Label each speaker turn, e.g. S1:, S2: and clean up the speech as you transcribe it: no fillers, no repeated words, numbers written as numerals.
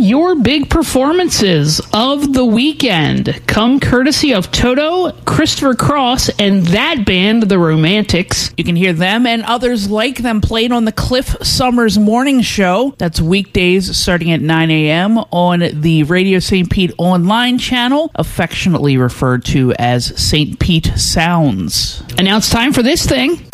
S1: your big performances of the weekend come courtesy of Toto, Christopher Cross, and that band, The Romantics.
S2: You can hear them and others like them played on the Cliff Summers Morning Show. That's weekdays starting at 9 a.m. on the Radio St. Pete online channel, affectionately referred to as St. Pete Sounds.
S1: And now it's time for this thing.